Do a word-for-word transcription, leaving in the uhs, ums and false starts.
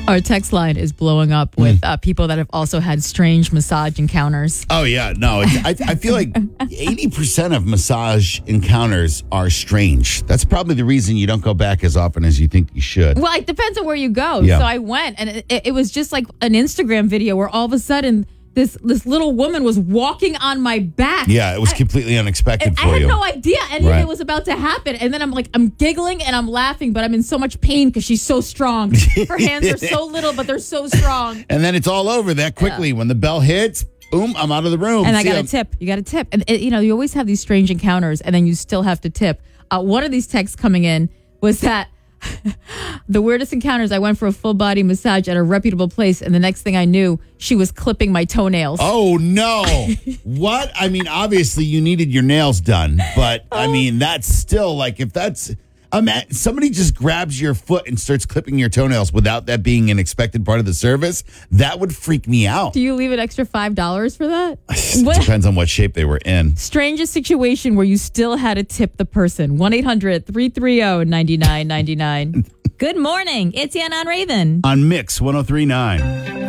Our text line is blowing up with uh, people that have also had strange massage encounters. Oh, yeah. No, it's, I, I feel like eighty percent of massage encounters are strange. That's probably the reason you don't go back as often as you think you should. Well, it depends on where you go. Yeah. So I went, and it, it was just like an Instagram video where all of a sudden this this little woman was walking on my back. Yeah, it was I, completely unexpected I for had you. no idea anything Right. was about to happen. And then I'm like, I'm giggling and I'm laughing, but I'm in so much pain because she's so strong. Her hands are so little, but they're so strong. And then it's all over that quickly. When the bell hits, boom, I'm out of the room. And I See got a ya. tip. You got a tip. And, it, you know, you always have these strange encounters, and then you still have to tip. Uh, one of these texts coming in was that the weirdest encounters, I went for a full body massage at a reputable place, and the next thing I knew, she was clipping my toenails. Oh, no. What? I mean, obviously you needed your nails done, but I mean, that's still like, if that's, um, somebody just grabs your foot and starts clipping your toenails without that being an expected part of the service, that would freak me out. Do you leave an extra five dollars for that? It What? depends on what shape they were in. Strangest situation where you still had to tip the person. one eight hundred three three zero nine nine nine nine. Good morning. It's Yan on Raven. On Mix one oh three point nine.